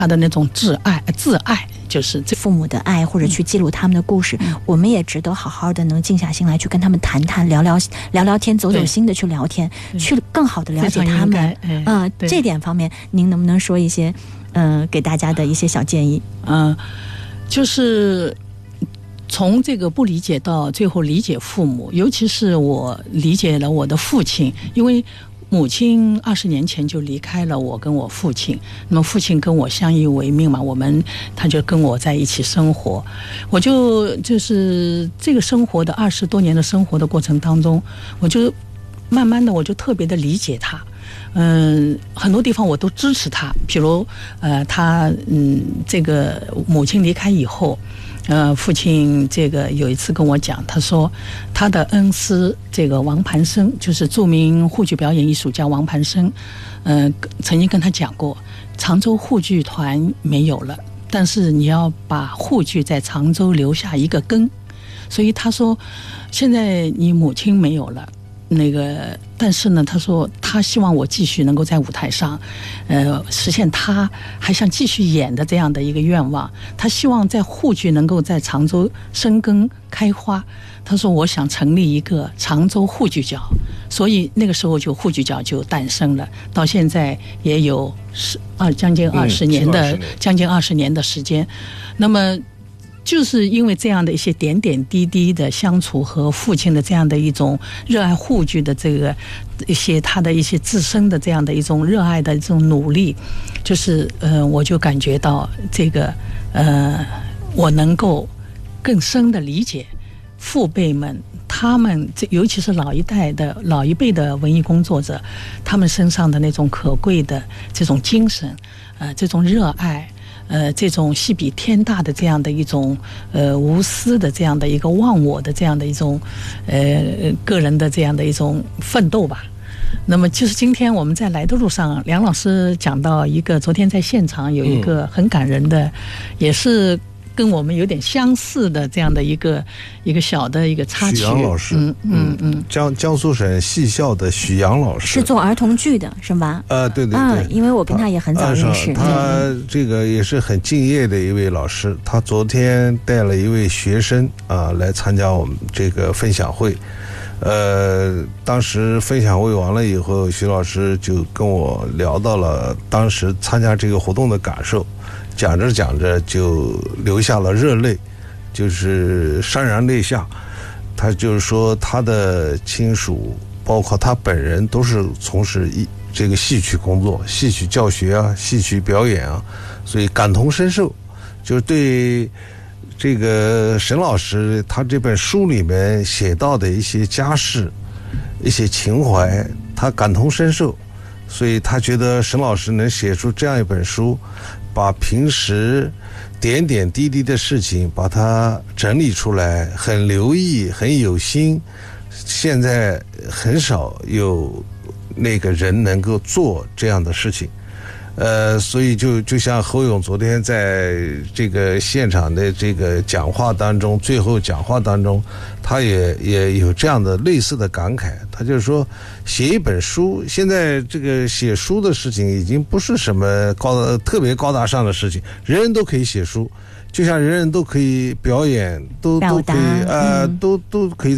他的那种自爱，就是父母的爱，或者去记录他们的故事，我们也值得好好的能静下心来去跟他们谈谈、聊聊天，走心的去聊天，去更好的了解他们。这点方面，您能不能说一些给大家的一些小建议？ 就是从这个不理解到最后理解父母，尤其是我理解了我的父亲，因为母亲20年前就离开了我跟我父亲，那么父亲跟我相依为命嘛，他就跟我在一起生活，我就是这个生活的20多年的生活的过程当中，我就慢慢的我就特别的理解他。很多地方我都支持他，比如他这个母亲离开以后，父亲这个有一次跟我讲，他说他的恩师这个王盘生，就是著名沪剧表演艺术家王盘生，曾经跟他讲过，常州沪剧团没有了，但是你要把沪剧在常州留下一个根，所以他说现在你母亲没有了，但是呢，他说他希望我继续能够在舞台上，实现他还想继续演的这样的一个愿望。他希望在沪剧能够在常州生根开花。他说我想成立一个常州沪剧角，所以那个时候沪剧角就诞生了。到现在也有将近20年的时间。那么就是因为这样的一些点点滴滴的相处和父亲的这样的一种热爱沪剧的这个他的一些自身的这样的一种热爱的这种努力，就是我就感觉到这个我能够更深的理解父辈们，他们尤其是老一辈的文艺工作者，他们身上的那种可贵的这种精神，这种热爱。这种戏比天大的这样的一种无私的这样的一个忘我的这样的一种个人的这样的一种奋斗吧。那么就是今天我们在来的路上，梁老师讲到一个昨天在现场有一个很感人的，也是跟我们有点相似的这样的一个小的一个插曲。 许阳老师，江苏省戏校的许阳老师， 是做儿童剧的是吧？ 对， 因为我跟他也很早认识。 他这个也是很敬业的一位老师。他昨天带了一位学生来参加我们这个分享会。当时分享会完了以后，许老师就跟我聊到了当时参加这个活动的感受。讲着讲着就流下了热泪，就是潸然泪下。他就是说他的亲属包括他本人都是从事这个戏曲工作，戏曲教学啊，戏曲表演啊，所以感同身受，就是对这个沈老师他这本书里面写到的一些家事一些情怀，他感同身受，所以他觉得沈老师能写出这样一本书，把平时点点滴滴的事情把它整理出来，很留意很有心，现在很少有那个人能够做这样的事情。所以就像侯勇昨天在这个现场的这个讲话当中，最后讲话当中，他也有这样的类似的感慨。他就是说，写一本书，现在这个写书的事情已经不是什么特别高大上的事情，人人都可以写书，就像人人都可以表演，都可以都可以